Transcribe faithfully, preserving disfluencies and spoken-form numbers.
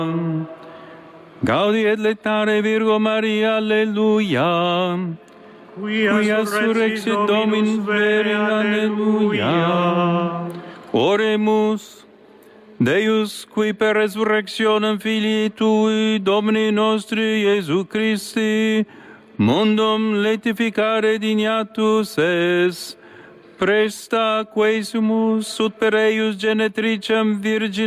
Gaudi et laetare Virgo Maria, alleluia. Quia surrexit Dominus vere, alleluia. Oremus. Deus, qui per resurrectionem Filii Tui, Domini nostri, Iesu Christi, mundum laetificare dignatus es, presta quesumus ut per eius genetricem Virginem